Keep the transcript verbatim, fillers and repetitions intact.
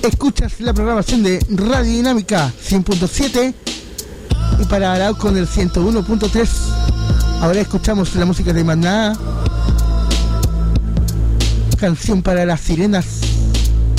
Escuchas la programación de Radio Dinámica cien punto siete y para Arauco con el ciento uno punto tres. Ahora escuchamos la música de Maná, Canción para las Sirenas.